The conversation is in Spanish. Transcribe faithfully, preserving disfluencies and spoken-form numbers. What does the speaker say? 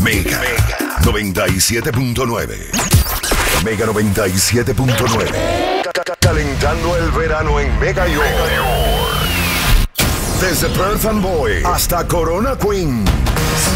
Mega noventa y siete punto nueve. Mega noventa y siete punto nueve. Calentando el verano en Mega York. Desde Perth Amboy hasta Corona Queen.